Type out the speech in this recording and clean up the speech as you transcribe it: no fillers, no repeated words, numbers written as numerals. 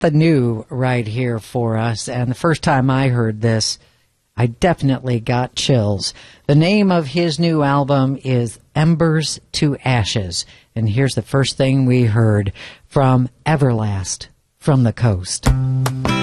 the new right here for us. And the first time I heard this, I definitely got chills. The name of his new album is Embers to Ashes. And here's the first thing we heard from Everlast from the Coast.